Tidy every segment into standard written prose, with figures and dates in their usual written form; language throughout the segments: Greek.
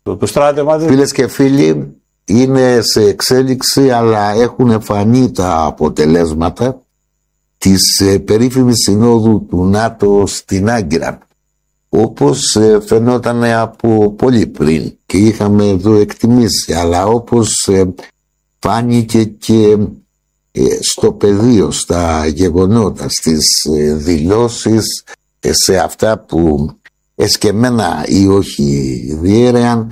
το στράτευμα. Φίλες και φίλοι, είναι σε εξέλιξη, αλλά έχουν φανεί τα αποτελέσματα της περίφημης συνόδου του ΝΑΤΟ στην Άγκυρα, όπως φαινόταν από πολύ πριν και είχαμε εδώ εκτιμήσει, αλλά όπως φάνηκε και στο πεδίο, στα γεγονότα, στις δηλώσεις, σε αυτά που εσκεμμένα ή όχι διέρεαν,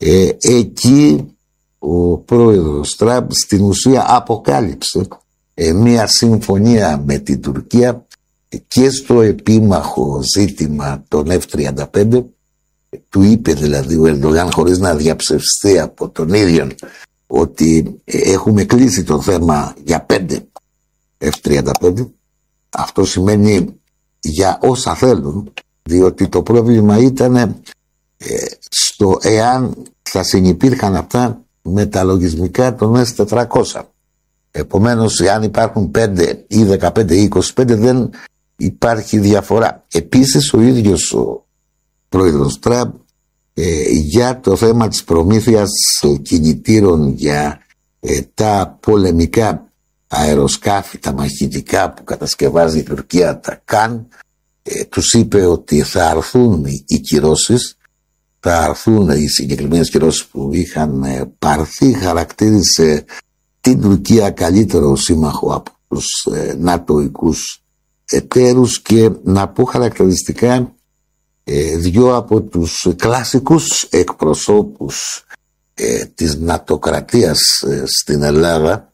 εκεί ο πρόεδρος Τραμπ στην ουσία αποκάλυψε μια συμφωνία με την Τουρκία και στο επίμαχο ζήτημα των F-35. Του είπε δηλαδή ο Ερντογάν, χωρίς να διαψευστεί από τον ίδιο, ότι έχουμε κλείσει το θέμα για 5 F-35. Αυτό σημαίνει για όσα θέλουν, διότι το πρόβλημα ήταν στο εάν θα συνυπήρχαν αυτά με τα λογισμικά των S-400. Επομένως, εάν υπάρχουν 5 ή 15 ή 25, δεν υπάρχει διαφορά. Επίσης, ο ίδιος ο πρόεδρος Τραμπ για το θέμα της προμήθειας κινητήρων για τα πολεμικά αεροσκάφη, τα μαχητικά που κατασκευάζει η Τουρκία, τα ΚΑΝ, τους είπε ότι θα αρθούν οι κυρώσεις, θα αρθούν οι συγκεκριμένες κυρώσεις που είχαν πάρθει. Χαρακτήρισε την Τουρκία καλύτερο σύμμαχο από τους νατοικούς εταίρους και να πω χαρακτηριστικά δυο από τους κλασικούς εκπροσώπους της νατοκρατίας στην Ελλάδα,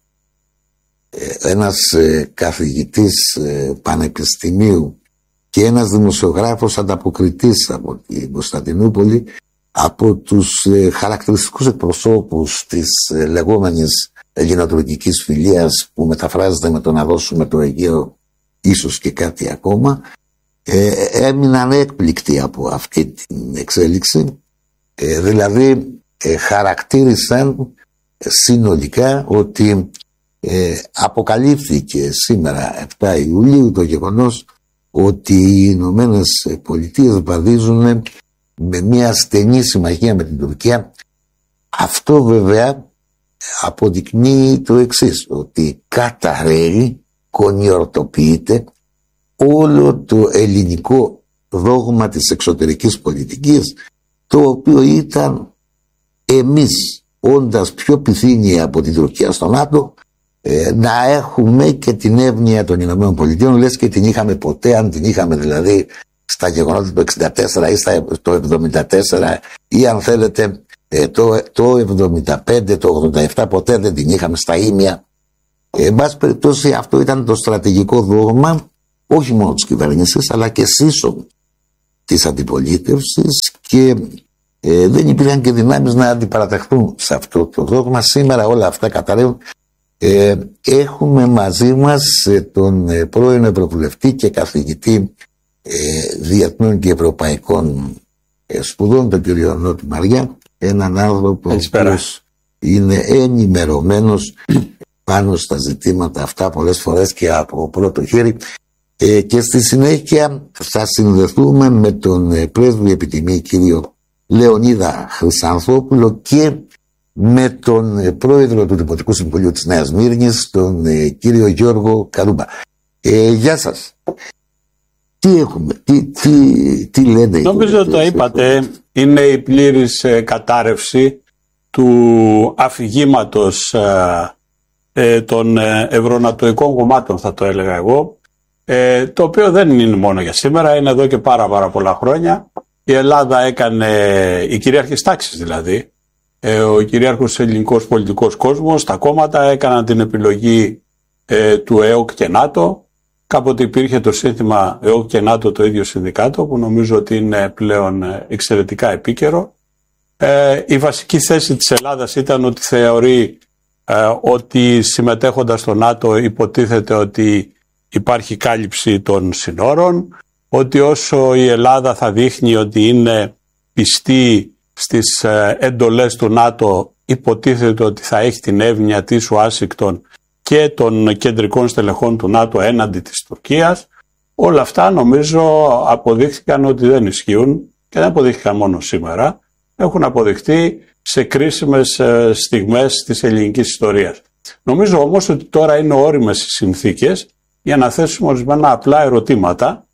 ένας καθηγητής πανεπιστημίου και ένας δημοσιογράφος ανταποκριτής από την Κωνσταντινούπολη, από τους χαρακτηριστικούς εκπροσώπους της λεγόμενης ελληνοτουρκικής φιλίας, που μεταφράζεται με το να δώσουμε το Αιγαίο ίσως και κάτι ακόμα, έμειναν έκπληκτοι από αυτή την εξέλιξη. Δηλαδή χαρακτήρισαν συνολικά ότι αποκαλύφθηκε σήμερα 7 Ιουλίου το γεγονός ότι οι Ηνωμένες Πολιτείες βαδίζουν με μια στενή συμμαχία με την Τουρκία. Αυτό βέβαια αποδεικνύει το εξής, ότι καταρρέει, κονιορτοποιείται όλο το ελληνικό δόγμα της εξωτερικής πολιτικής, το οποίο ήταν εμείς, όντας πιο πυθύνοι από την Τουρκία στο ΝΑΤΟ, να έχουμε και την εύνοια των Ηνωμένων Πολιτείων, λες και την είχαμε ποτέ, αν την είχαμε δηλαδή στα γεγονότα του 1964 ή το 1974 ή αν θέλετε το 1975, το 1987, ποτέ δεν την είχαμε στα ίμια. Εν πάση περιπτώσει, αυτό ήταν το στρατηγικό δόγμα όχι μόνο της κυβέρνησης αλλά και σύσσωμο της αντιπολίτευσης, και δεν υπήρχαν και δυνάμεις να αντιπαρατεχθούν σε αυτό το δόγμα. Σήμερα όλα αυτά καταρρεύουν. Έχουμε μαζί μας τον πρώην Ευρωβουλευτή και καθηγητή διεθνών και ευρωπαϊκών σπουδών, τον κύριο Νότι Μαριά, έναν άνθρωπο που είναι ενημερωμένος πάνω στα ζητήματα αυτά πολλές φορές και από πρώτο χέρι, και στη συνέχεια θα συνδεθούμε με τον πρέσβη επιτιμή κύριο Λεωνίδα Χρυσανθόπουλο και με τον πρόεδρο του Δημοτικού Συμβουλίου της Νέας Μύρνης, τον κύριο Γιώργο Καρούμπα. Γεια σας. Τι έχουμε, τι λένε? Νομίζω το είπατε, είναι η πλήρης κατάρρευση του αφηγήματος των ευρωνατοικών κομμάτων, θα το έλεγα εγώ, το οποίο δεν είναι μόνο για σήμερα, είναι εδώ και πάρα πολλά χρόνια. Η Ελλάδα έκανε, οι κυρίαρχες τάξεις δηλαδή, ο κυρίαρχος ελληνικός πολιτικός κόσμος, τα κόμματα έκαναν την επιλογή του ΕΟΚ και ΝΑΤΟ. Κάποτε υπήρχε το σύνθημα ΕΟΚ και ΝΑΤΟ, το ίδιο συνδικάτο, που νομίζω ότι είναι πλέον εξαιρετικά επίκαιρο. Η βασική θέση της Ελλάδας ήταν ότι θεωρεί ότι συμμετέχοντας στο ΝΑΤΟ υποτίθεται ότι υπάρχει κάλυψη των συνόρων, ότι όσο η Ελλάδα θα δείχνει ότι είναι πιστή στις εντολές του ΝΑΤΟ, υποτίθεται ότι θα έχει την εύνοια της Ουάσιγκτον και των κεντρικών στελεχών του ΝΑΤΟ έναντι της Τουρκίας. Όλα αυτά νομίζω αποδείχθηκαν ότι δεν ισχύουν, και δεν αποδείχθηκαν μόνο σήμερα. έχουν αποδειχτεί σε κρίσιμες στιγμές της ελληνικής ιστορίας. Νομίζω όμως ότι τώρα είναι ώριμες οι συνθήκες για να θέσουμε ορισμένα απλά ερωτήματα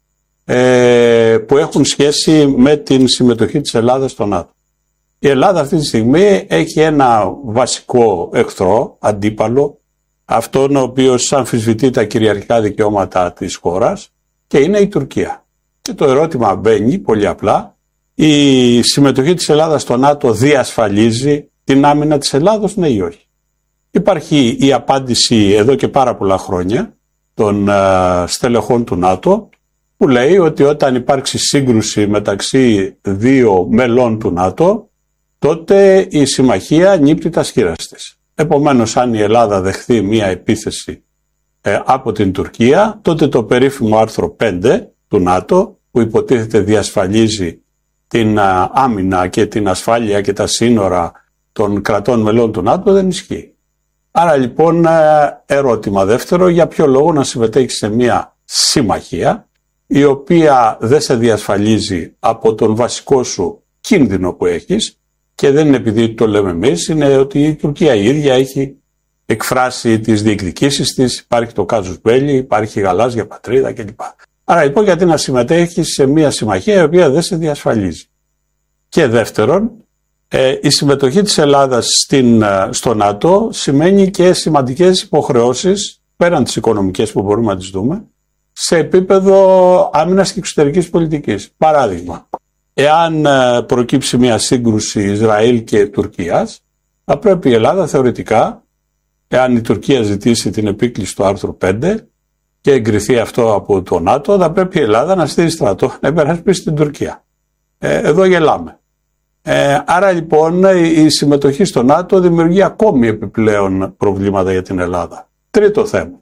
που έχουν σχέση με την συμμετοχή της Ελλάδας στο ΝΑΤΟ. Η Ελλάδα αυτή τη στιγμή έχει ένα βασικό εχθρό, αντίπαλο, αυτόν ο οποίος αμφισβητεί τα κυριαρχικά δικαιώματα της χώρας, και είναι η Τουρκία. Και το ερώτημα μπαίνει πολύ απλά: η συμμετοχή της Ελλάδας στο ΝΑΤΟ διασφαλίζει την άμυνα της Ελλάδος, ναι ή όχι? Υπάρχει η απάντηση εδώ και πάρα πολλά χρόνια των στελεχών του ΝΑΤΟ, που λέει ότι όταν υπάρξει σύγκρουση μεταξύ δύο μελών του ΝΑΤΟ, τότε η συμμαχία νύπτει τα σχήρας της. Επομένως, αν η Ελλάδα δεχθεί μία επίθεση από την Τουρκία, τότε το περίφημο άρθρο 5 του ΝΑΤΟ, που υποτίθεται διασφαλίζει την άμυνα και την ασφάλεια και τα σύνορα των κρατών μελών του ΝΑΤΟ, δεν ισχύει. Άρα λοιπόν, ερώτημα δεύτερο: για ποιο λόγο να συμμετέχει σε μία συμμαχία η οποία δεν σε διασφαλίζει από τον βασικό σου κίνδυνο που έχεις? Και δεν είναι επειδή το λέμε εμείς, είναι ότι η Τουρκία η ίδια έχει εκφράσει τις διεκδικήσεις της, υπάρχει το κάζους μπέλι, υπάρχει η γαλάζια πατρίδα κλπ. Άρα λοιπόν, γιατί να συμμετέχεις σε μια συμμαχία η οποία δεν σε διασφαλίζει? Και δεύτερον, η συμμετοχή της Ελλάδας στο ΝΑΤΟ σημαίνει και σημαντικές υποχρεώσεις, πέραν τις οικονομικές που μπορούμε να τις δούμε, σε επίπεδο άμυνας και εξωτερικής πολιτικής. Παράδειγμα, εάν προκύψει μια σύγκρουση Ισραήλ και Τουρκίας, θα πρέπει η Ελλάδα θεωρητικά, εάν η Τουρκία ζητήσει την επίκληση του άρθρου 5 και εγκριθεί αυτό από το ΝΑΤΟ, θα πρέπει η Ελλάδα να στείλει στρατό να υπερασπίσει την Τουρκία. Εδώ γελάμε. Άρα λοιπόν, η συμμετοχή στο ΝΑΤΟ δημιουργεί ακόμη επιπλέον προβλήματα για την Ελλάδα. Τρίτο θέμα: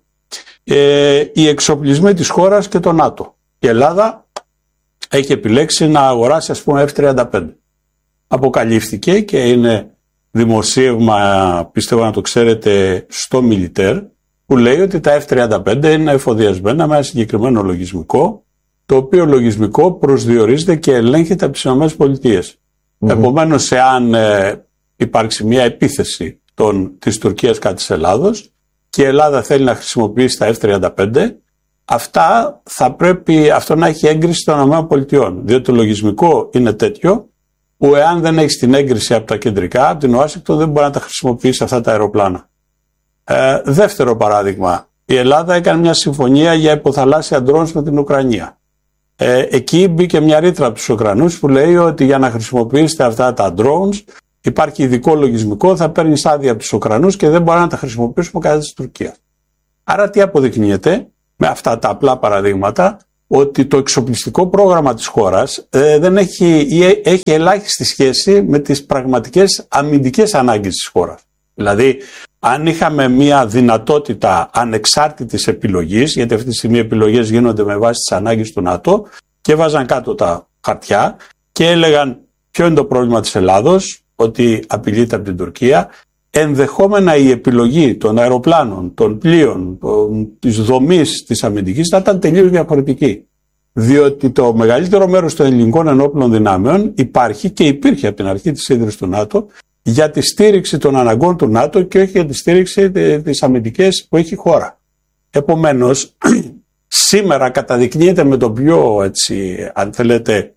οι εξοπλισμοί της χώρας και το ΝΑΤΟ. Η Ελλάδα έχει επιλέξει να αγοράσει, ας πούμε, F-35. Αποκαλύφθηκε και είναι δημοσίευμα, πιστεύω να το ξέρετε, στο Militaire, που λέει ότι τα F-35 είναι εφοδιασμένα με ένα συγκεκριμένο λογισμικό, το οποίο λογισμικό προσδιορίζεται και ελέγχεται από τις ΗΠΑ. Επομένως, εάν υπάρξει μια επίθεση της Τουρκίας κατά της Ελλάδος και η Ελλάδα θέλει να χρησιμοποιήσει τα F-35, θα πρέπει αυτό να έχει έγκριση των ΗΠΑ, διότι το λογισμικό είναι τέτοιο που εάν δεν έχει την έγκριση από τα κεντρικά, από την Ουάσιγκτον, δεν μπορεί να τα χρησιμοποιήσει αυτά τα αεροπλάνα. Δεύτερο παράδειγμα: η Ελλάδα έκανε μια συμφωνία για υποθαλάσσια drones με την Ουκρανία. Εκεί μπήκε μια ρήτρα από τους Ουκρανούς που λέει ότι για να χρησιμοποιήσετε αυτά τα drones υπάρχει ειδικό λογισμικό, θα παίρνεις άδεια από τους Ουκρανούς και δεν μπορεί να τα χρησιμοποιήσουμε κατά της Τουρκίας. Άρα τι αποδεικνύεται με αυτά τα απλά παραδείγματα? Ότι το εξοπλιστικό πρόγραμμα της χώρας δεν έχει ελάχιστη σχέση με τις πραγματικές αμυντικές ανάγκες της χώρας. Δηλαδή, αν είχαμε μια δυνατότητα ανεξάρτητης επιλογής, γιατί αυτή τη στιγμή οι επιλογές γίνονται με βάση τις ανάγκες του ΝΑΤΟ, και βάζαν κάτω τα χαρτιά και έλεγαν ποιο είναι το πρόβλημα της Ελλάδος, ότι απειλείται από την Τουρκία, ενδεχόμενα η επιλογή των αεροπλάνων, των πλοίων, της δομής της αμυντικής θα ήταν τελείως διαφορετική. Διότι το μεγαλύτερο μέρος των ελληνικών ενόπλων δυνάμεων υπάρχει και υπήρχε από την αρχή της ίδρυσης του ΝΑΤΟ για τη στήριξη των αναγκών του ΝΑΤΟ και όχι για τη στήριξη της αμυντικής που έχει η χώρα. Επομένως, σήμερα καταδεικνύεται με τον πιο, έτσι, αν θέλετε,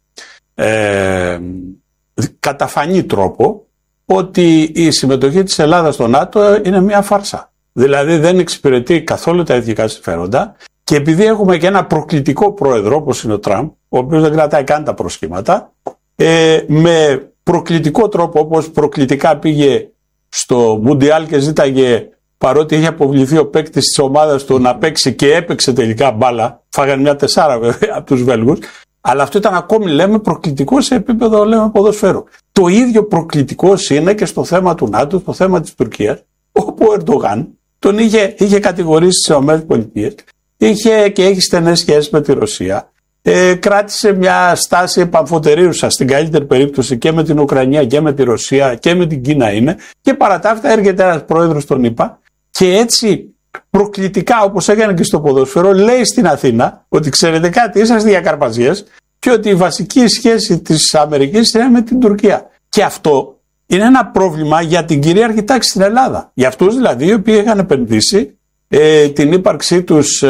καταφανή τρόπο ότι η συμμετοχή της Ελλάδας στο ΝΑΤΟ είναι μια φάρσα. Δηλαδή δεν εξυπηρετεί καθόλου τα εθνικά συμφέροντα, και επειδή έχουμε και ένα προκλητικό πρόεδρο όπως είναι ο Τραμπ, ο οποίος δεν κρατάει καν τα προσχήματα, με προκλητικό τρόπο, όπως προκλητικά πήγε στο Μουντιάλ και ζήταγε, παρότι είχε αποβληθεί ο παίκτης της ομάδας του, να παίξει, και έπαιξε τελικά μπάλα, φάγανε μια 4 βέβαια από τους Βέλγους, αλλά αυτό ήταν ακόμη, λέμε, προκλητικό σε επίπεδο, λέμε, ποδοσφαίρου. Το ίδιο προκλητικός είναι και στο θέμα του ΝΑΤΟ, στο θέμα της Τουρκίας, όπου ο Ερντογάν τον είχε κατηγορήσει στις ΗΠΑ, είχε και έχει στενές σχέσεις με τη Ρωσία, κράτησε μια στάση επαμφωτερίουσα στην καλύτερη περίπτωση και με την Ουκρανία και με τη Ρωσία και με την Κίνα είναι, και παρά τα αυτά έρχεται ένας πρόεδρος των ΗΠΑ και έτσι προκλητικά, όπως έκανε και στο ποδόσφαιρο, λέει στην Αθήνα ότι ξέρετε κάτι, είσαστε για καρπαζιές και ότι η βασική σχέση της Αμερικής είναι με την Τουρκία. Και αυτό είναι ένα πρόβλημα για την κυρίαρχη τάξη στην Ελλάδα. Για αυτούς δηλαδή οι οποίοι είχαν επενδύσει την ύπαρξή τους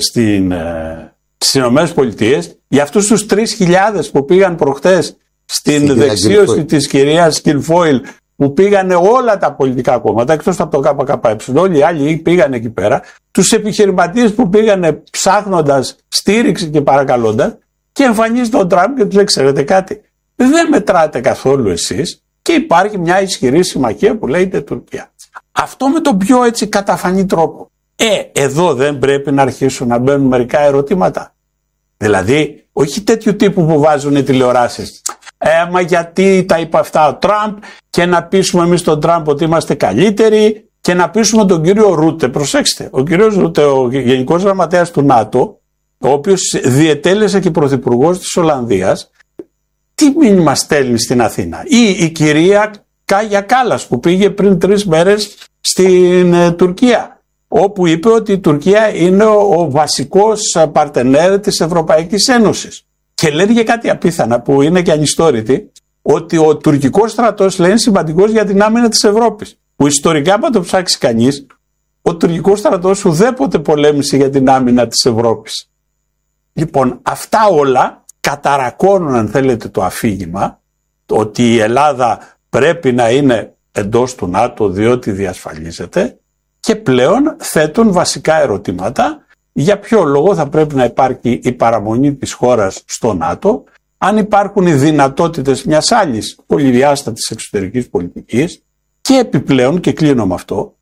στις Ηνωμένες Πολιτείες, για αυτούς τους 3.000 που πήγαν προχτές στην δεξίωση της κυρίας Κιλφόιλ, που πήγανε όλα τα πολιτικά κόμματα εκτός από το ΚΚΕ, όλοι οι άλλοι πήγαν εκεί πέρα, τους επιχειρηματίες που πήγανε ψάχνοντας στήριξη και παρακαλώντας, και εμφανίζεται ο Τραμπ και τους λέει: ξέρετε κάτι, δεν μετράτε καθόλου εσείς και υπάρχει μια ισχυρή συμμαχία που λέγεται Τουρκία. Αυτό με τον πιο έτσι καταφανή τρόπο. Εδώ δεν πρέπει να αρχίσουν να μπαίνουν μερικά ερωτήματα. Δηλαδή, όχι τέτοιου τύπου που βάζουν οι τηλεοράσεις. Μα γιατί τα είπε αυτά ο Τραμπ, και να πείσουμε εμείς τον Τραμπ ότι είμαστε καλύτεροι, και να πείσουμε τον κύριο Ρούτε. Προσέξτε, ο κύριος Ρούτε, ο Γενικός Γραμματέας του ΝΑΤΟ, ο οποίος διετέλεσε και πρωθυπουργός της Ολλανδίας, τι μήνυμα στέλνει στην Αθήνα? Ή η κυρία Κάγια Κάλλας που πήγε πριν 3 μέρες στην Τουρκία, όπου είπε ότι η Τουρκία είναι ο βασικός παρτενέρ της Ευρωπαϊκής Ένωσης. Και λένε και κάτι απίθανα που είναι και ανιστόρητη, ότι ο τουρκικός στρατός λέει είναι σημαντικός για την άμυνα της Ευρώπης. Που ιστορικά, αν το ψάξει κανείς, ο τουρκικός στρατός ουδέποτε πολέμησε για την άμυνα της Ευρώπης. Λοιπόν, αυτά όλα καταρακώνουν, αν θέλετε, το αφήγημα ότι η Ελλάδα πρέπει να είναι εντός του ΝΑΤΟ διότι διασφαλίζεται, και πλέον θέτουν βασικά ερωτήματα. Για ποιο λόγο θα πρέπει να υπάρχει η παραμονή της χώρας στο ΝΑΤΟ, αν υπάρχουν οι δυνατότητες μιας άλλης πολυδιάστατης εξωτερικής πολιτικής, και επιπλέον, και κλείνω με αυτό,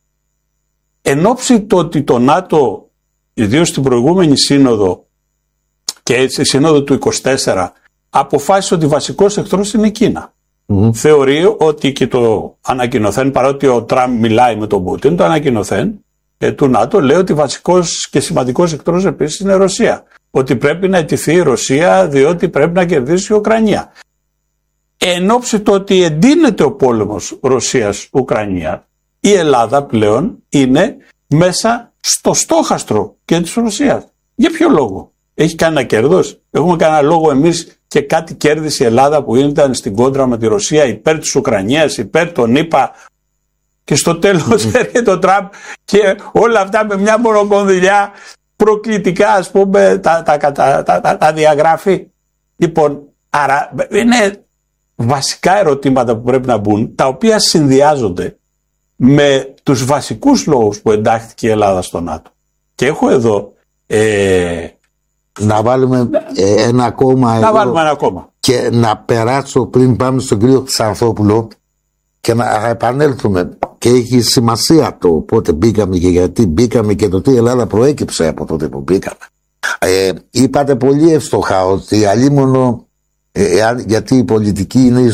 εν ώψη το ότι το ΝΑΤΟ, ιδίως στην προηγούμενη σύνοδο και στη σύνοδο του 24, αποφάσισε ότι βασικός εχθρός είναι η Κίνα. Θεωρεί ότι, και το ανακοινωθέν, παρότι ο Τραμπ μιλάει με τον Πούτιν, το ανακοινωθέν του ΝΑΤΟ λέει ότι βασικός και σημαντικός εχθρός επίσης είναι η Ρωσία. Ότι πρέπει να αιτηθεί η Ρωσία διότι πρέπει να κερδίσει η Ουκρανία. Εν ώψη το ότι εντείνεται ο πόλεμος Ρωσίας-Ουκρανία, η Ελλάδα πλέον είναι μέσα στο στόχαστρο και της Ρωσίας. Για ποιο λόγο? Έχει κανένα κέρδος? Έχουμε κανένα λόγο εμείς και κάτι κέρδισε η Ελλάδα που ήταν στην κόντρα με τη Ρωσία υπέρ της Ουκρανίας, υπέρ των ΗΠΑ, και στο τέλος έρχεται ο Τραμπ και όλα αυτά με μια μονοκονδυλιά προκλητικά, ας πούμε, τα διαγράφει. Λοιπόν, άρα είναι βασικά ερωτήματα που πρέπει να μπουν, τα οποία συνδυάζονται με τους βασικούς λόγους που εντάχθηκε η Ελλάδα στο ΝΑΤΟ. Και έχω εδώ να βάλουμε ένα ακόμα. Να βάλουμε ένα ακόμα. Και να περάσω πριν πάμε στον κύριο Ξανθόπουλο και να επανέλθουμε. Και έχει σημασία το πότε μπήκαμε και γιατί μπήκαμε και το τι η Ελλάδα προέκυψε από τότε που μπήκαμε. Είπατε πολύ εύστοχα ότι αλίμονο, γιατί η πολιτική είναι